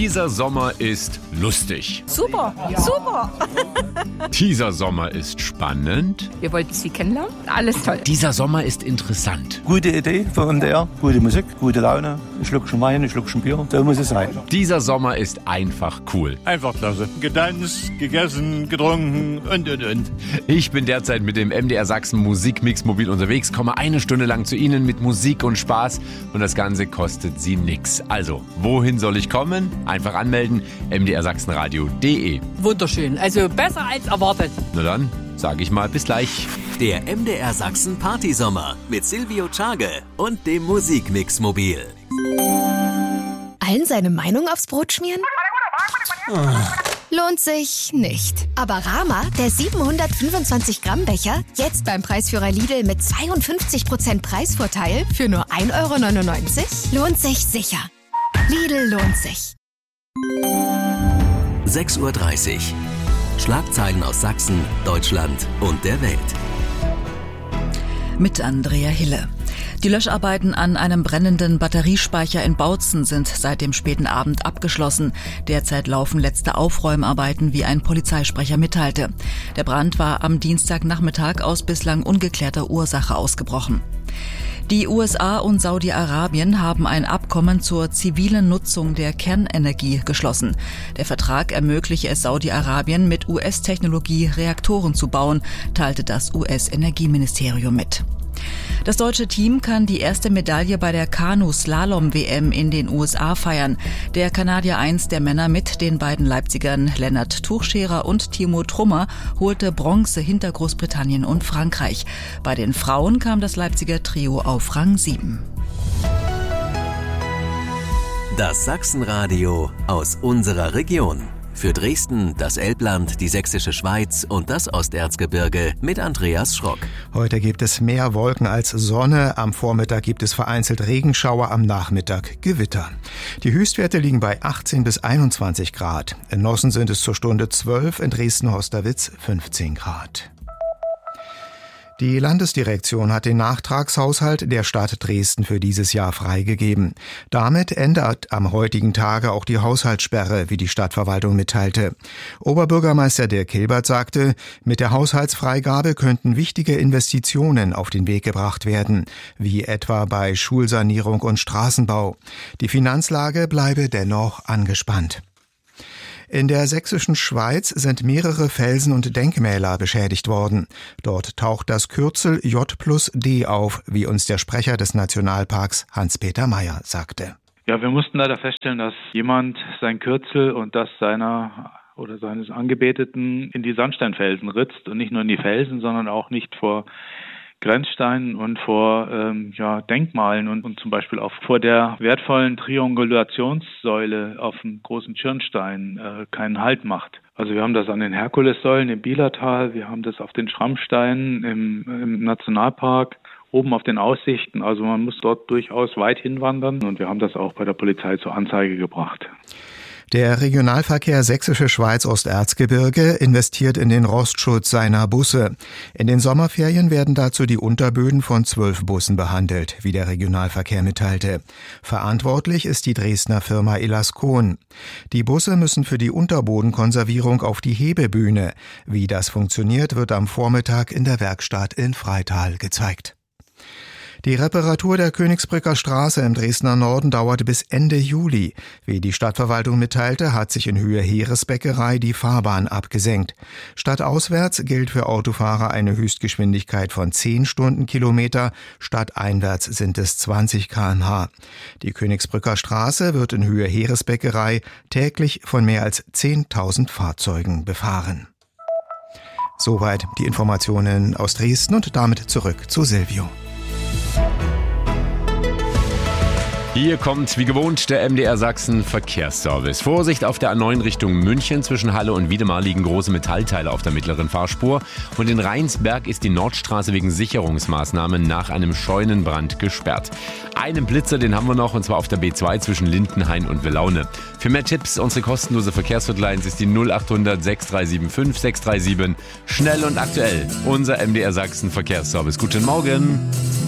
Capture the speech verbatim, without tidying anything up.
Dieser Sommer ist lustig. Super, super. Dieser Sommer ist spannend. Wir wollten Sie kennenlernen. Alles toll. Dieser Sommer ist interessant. Gute Idee für M D R, gute Musik, gute Laune. Ein Schluckchen Wein, ein Schluckchen Bier, so muss es sein. Dieser Sommer ist einfach cool. Einfach klasse. Getanzt, gegessen, getrunken und, und, und. Ich bin derzeit mit dem M D R Sachsen Musikmix mobil unterwegs, komme eine Stunde lang zu Ihnen mit Musik und Spaß und das Ganze kostet Sie nix. Also, wohin soll ich kommen? Einfach anmelden, m d r sachsenradio punkt d e. Wunderschön, also besser als erwartet. Na dann, sage ich mal bis gleich. Der M D R Sachsen Partysommer mit Silvio Czage und dem Musikmix mobil. Allen seine Meinung aufs Brot schmieren? Lohnt sich nicht. Aber Rama, der siebenhundertfünfundzwanzig Gramm Becher, jetzt beim Preisführer Lidl mit zweiundfünfzig Prozent Preisvorteil für nur ein Euro neunundneunzig, lohnt sich sicher. Lidl lohnt sich. sechs Uhr dreißig. Schlagzeilen aus Sachsen, Deutschland und der Welt. Mit Andrea Hille. Die Löscharbeiten an einem brennenden Batteriespeicher in Bautzen sind seit dem späten Abend abgeschlossen. Derzeit laufen letzte Aufräumarbeiten, wie ein Polizeisprecher mitteilte. Der Brand war am Dienstagnachmittag aus bislang ungeklärter Ursache ausgebrochen. Die U S A und Saudi-Arabien haben ein Abkommen zur zivilen Nutzung der Kernenergie geschlossen. Der Vertrag ermögliche es Saudi-Arabien, mit U S-Technologie Reaktoren zu bauen, teilte das U S-Energieministerium mit. Das deutsche Team kann die erste Medaille bei der Kanu-Slalom-W M in den U S A feiern. Der Kanadier eins der Männer mit den beiden Leipzigern Lennart Tuchscherer und Timo Trummer holte Bronze hinter Großbritannien und Frankreich. Bei den Frauen kam das Leipziger Trio auf Rang sieben. Das Sachsenradio aus unserer Region. Für Dresden, das Elbland, die Sächsische Schweiz und das Osterzgebirge mit Andreas Schrock. Heute gibt es mehr Wolken als Sonne. Am Vormittag gibt es vereinzelt Regenschauer, am Nachmittag Gewitter. Die Höchstwerte liegen bei achtzehn bis einundzwanzig Grad. In Nossen sind es zur Stunde zwölf, in Dresden-Hosterwitz fünfzehn Grad. Die Landesdirektion hat den Nachtragshaushalt der Stadt Dresden für dieses Jahr freigegeben. Damit ändert am heutigen Tage auch die Haushaltssperre, wie die Stadtverwaltung mitteilte. Oberbürgermeister Dirk Hilbert sagte, mit der Haushaltsfreigabe könnten wichtige Investitionen auf den Weg gebracht werden, wie etwa bei Schulsanierung und Straßenbau. Die Finanzlage bleibe dennoch angespannt. In der sächsischen Schweiz sind mehrere Felsen und Denkmäler beschädigt worden. Dort taucht das Kürzel J plus D auf, wie uns der Sprecher des Nationalparks Hans-Peter Meyer sagte. Ja, wir mussten leider feststellen, dass jemand sein Kürzel und das seiner oder seines Angebeteten in die Sandsteinfelsen ritzt und nicht nur in die Felsen, sondern auch nicht vor Grenzsteinen und vor ähm, ja, Denkmalen und, und zum Beispiel auch vor der wertvollen Triangulationssäule auf dem großen Schirnstein äh, keinen Halt macht. Also wir haben das an den Herkulessäulen im Bielertal, wir haben das auf den Schrammsteinen im, im Nationalpark, oben auf den Aussichten. Also man muss dort durchaus weit hinwandern und wir haben das auch bei der Polizei zur Anzeige gebracht. Der Regionalverkehr Sächsische Schweiz-Osterzgebirge investiert in den Rostschutz seiner Busse. In den Sommerferien werden dazu die Unterböden von zwölf Bussen behandelt, wie der Regionalverkehr mitteilte. Verantwortlich ist die Dresdner Firma Elascon. Die Busse müssen für die Unterbodenkonservierung auf die Hebebühne. Wie das funktioniert, wird am Vormittag in der Werkstatt in Freital gezeigt. Die Reparatur der Königsbrücker Straße im Dresdner Norden dauerte bis Ende Juli. Wie die Stadtverwaltung mitteilte, hat sich in Höhe Heeresbäckerei die Fahrbahn abgesenkt. Stadtauswärts gilt für Autofahrer eine Höchstgeschwindigkeit von zehn Stundenkilometer, stadteinwärts sind es zwanzig Kilometer pro Stunde. Die Königsbrücker Straße wird in Höhe Heeresbäckerei täglich von mehr als zehntausend Fahrzeugen befahren. Soweit die Informationen aus Dresden und damit zurück zu Silvio. Hier kommt wie gewohnt der M D R Sachsen Verkehrsservice. Vorsicht auf der A neun Richtung München. Zwischen Halle und Wiedemar liegen große Metallteile auf der mittleren Fahrspur. Und in Rheinsberg ist die Nordstraße wegen Sicherungsmaßnahmen nach einem Scheunenbrand gesperrt. Einen Blitzer, den haben wir noch, und zwar auf der B zwei zwischen Lindenhain und Willaune. Für mehr Tipps, unsere kostenlose Verkehrshotline ist die null acht hundert sechs drei sieben fünf sechs drei sieben. Schnell und aktuell, unser M D R Sachsen Verkehrsservice. Guten Morgen.